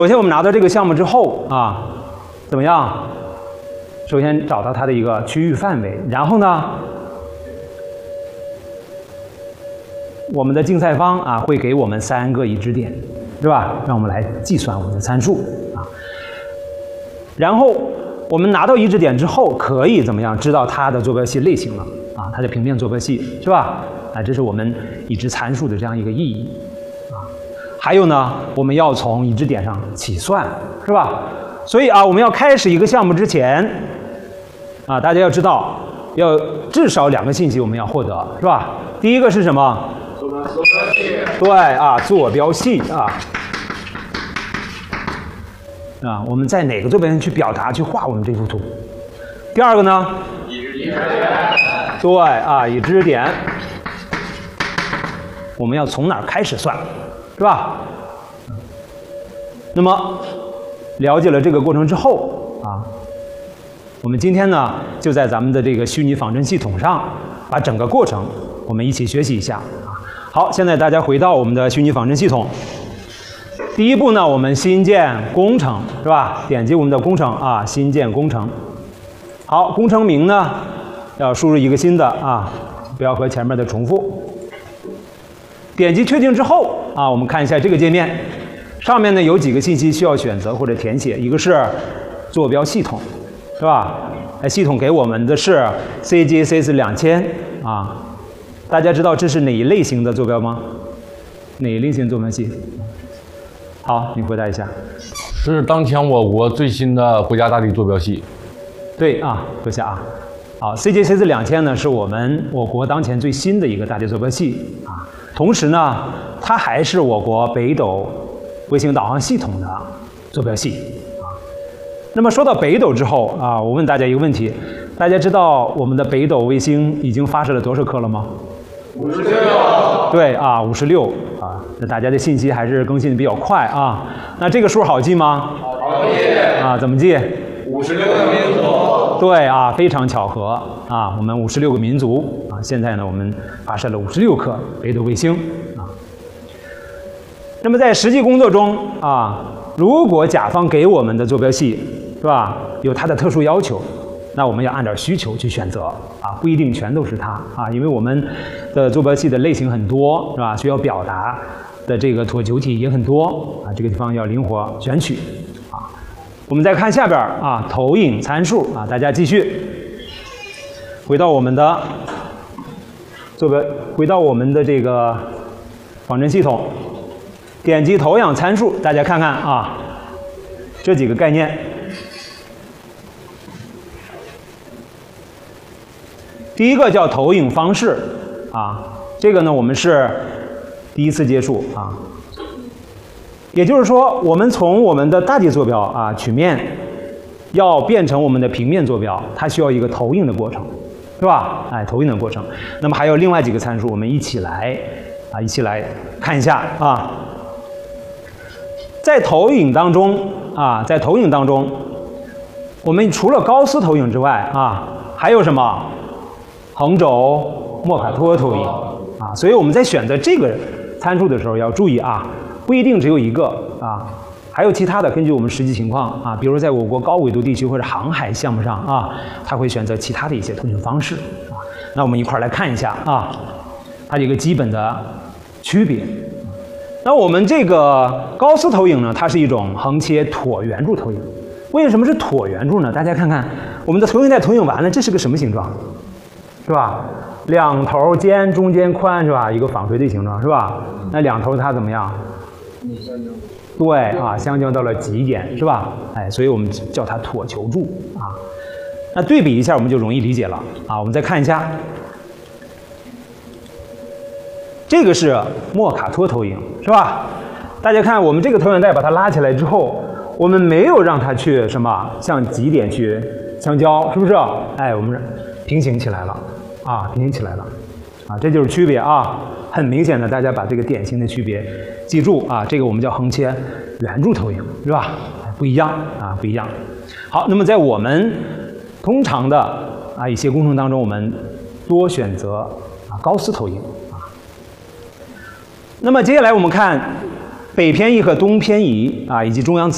首先我们拿到这个项目之后啊，怎么样？首先找到它的一个区域范围，然后呢，我们的竞赛方啊会给我们3个已知点，是吧？让我们来计算我们的参数啊。然后我们拿到已知点之后，可以怎么样？知道它的坐标系类型了啊，它的平面坐标系是吧？啊，这是我们已知参数的这样一个意义啊。还有呢，我们要从已知点上起算，是吧？所以啊，我们要开始一个项目之前啊，大家要知道，要至少2个信息我们要获得，是吧？第一个是什么？ 坐标系。 对啊，坐标系啊。啊，我们在哪个坐标线去表达、去画我们这幅图？第二个呢？ 已知点。 对啊，已知点。我们要从哪儿开始算，是吧？那么了解了这个过程之后啊，我们今天呢就在咱们的这个虚拟仿真系统上把整个过程我们一起学习一下啊。好，现在大家回到我们的虚拟仿真系统。第一步呢，我们新建工程，是吧？点击我们的工程啊，新建工程。好，工程名呢要输入一个新的啊，不要和前面的重复。点击确定之后啊，我们看一下这个界面，上面呢有几个信息需要选择或者填写，一个是坐标系统，是吧？系统给我们的是 CGCS2000啊，大家知道这是哪一类型的坐标吗？哪一类型坐标系？好，你回答一下。 是当前我国最新的国家大地坐标系。 对啊，坐下啊。好 ，CGCS2000呢是我国当前最新的一个大地坐标系啊。同时呢，它还是我国北斗卫星导航系统的坐标系啊。那么说到北斗之后啊，我问大家一个问题：大家知道我们的北斗卫星已经发射了多少颗了吗 ？56。 对啊，56啊。那大家的信息还是更新的比较快啊。那这个数好记吗？ 好记。 啊，怎么记 ？56个民族。 对啊，非常巧合啊，我们56个民族啊，现在呢我们发射了56颗北斗卫星啊。那么在实际工作中啊，如果甲方给我们的坐标系是吧，有它的特殊要求，那我们要按照需求去选择啊，不一定全都是它啊，因为我们的坐标系的类型很多是吧，需要表达的这个椭球体也很多啊，这个地方要灵活选取。我们再看下边啊，投影参数啊，大家继续回到我们的这个仿真系统，点击投影参数，大家看看啊，这几个概念。第一个叫投影方式啊，这个呢我们是第一次接触啊。也就是说，我们从我们的大地坐标啊曲面，要变成我们的平面坐标，它需要一个投影的过程，是吧？哎，投影的过程。那么还有另外几个参数，我们一起来看一下啊。在投影当中，我们除了高斯投影之外啊，还有什么横轴莫卡托投影啊？所以我们在选择这个参数的时候要注意啊。不一定只有一个啊，还有其他的，根据我们实际情况啊，比如在我国高纬度地区或者航海项目上啊，它会选择其他的一些投影方式啊。那我们一块儿来看一下啊，它有一个基本的区别。那我们这个高斯投影呢，它是一种横切椭圆柱投影。为什么是椭圆柱呢？大家看看我们的投影带投影完了，这是个什么形状？是吧？两头尖，中间宽，是吧？一个纺锤的形状，是吧？那两头它怎么样？对啊，相交到了极点，是吧？哎，所以我们叫它椭球柱啊。那对比一下，我们就容易理解了啊。我们再看一下，这个是莫卡托投影，是吧？大家看，我们这个投影带把它拉起来之后，我们没有让它去什么向极点去相交，是不是？哎，我们平行起来了啊，平行起来了啊，这就是区别啊。很明显的，大家把这个典型的区别记住啊，这个我们叫横切圆柱投影，是吧？不一样啊，不一样。好，那么在我们通常的啊一些工程当中，我们多选择高斯投影啊。那么接下来我们看北偏移和东偏移啊，以及中央磁